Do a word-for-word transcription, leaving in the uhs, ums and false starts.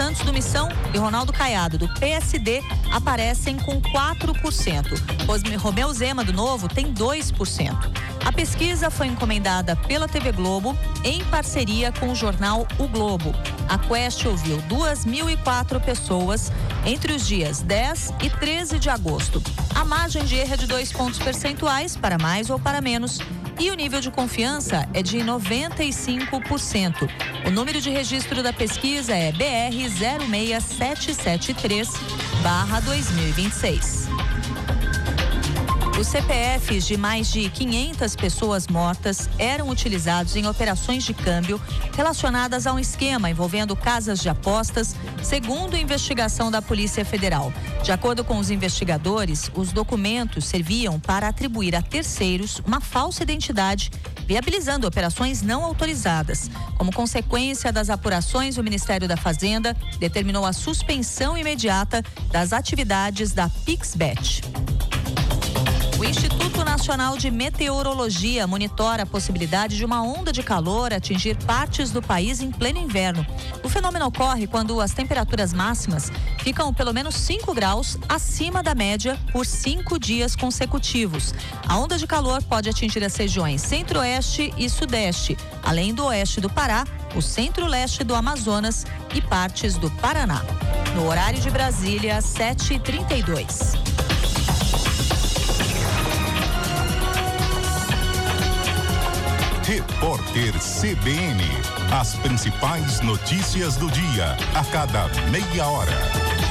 Santos, do Missão, e Ronaldo Caiado, do P S D, aparecem com quatro por cento. Romeu Zema, do Novo, tem dois por cento. A pesquisa foi encomendada pela T V Globo em parceria com o jornal O Globo. A Quest ouviu duas mil e quatro pessoas entre os dias dez e treze de agosto. A margem de erro é de dois pontos percentuais, para mais ou para menos, e o nível de confiança é de noventa e cinco por cento. O número de registro da pesquisa é B R zero seis sete sete três barra dois mil e vinte e seis. Os C P Fs de mais de quinhentas pessoas mortas eram utilizados em operações de câmbio relacionadas a um esquema envolvendo casas de apostas, segundo a investigação da Polícia Federal. De acordo com os investigadores, os documentos serviam para atribuir a terceiros uma falsa identidade, viabilizando operações não autorizadas. Como consequência das apurações, o Ministério da Fazenda determinou a suspensão imediata das atividades da Pixbet. O Instituto Nacional de Meteorologia monitora a possibilidade de uma onda de calor atingir partes do país em pleno inverno. O fenômeno ocorre quando as temperaturas máximas ficam pelo menos cinco graus acima da média por cinco dias consecutivos. A onda de calor pode atingir as regiões centro-oeste e sudeste, além do oeste do Pará, o centro-leste do Amazonas e partes do Paraná. No horário de Brasília, sete e trinta e dois. Repórter C B N. As principais notícias do dia, a cada meia hora.